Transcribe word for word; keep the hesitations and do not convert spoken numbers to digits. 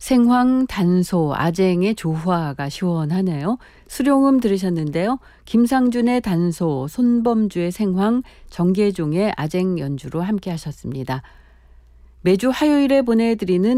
생황, 단소, 아쟁의 조화가 시원하네요. 수룡음 들으셨는데요. 김상준의 단소, 손범주의 생황, 정계종의 아쟁 연주로 함께 하셨습니다. 매주 화요일에 보내드리는